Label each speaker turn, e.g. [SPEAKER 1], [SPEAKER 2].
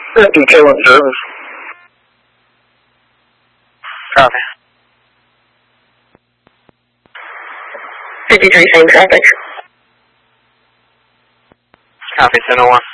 [SPEAKER 1] Detail and service.
[SPEAKER 2] Copy.
[SPEAKER 1] 53, same traffic.
[SPEAKER 2] Copy, 1001.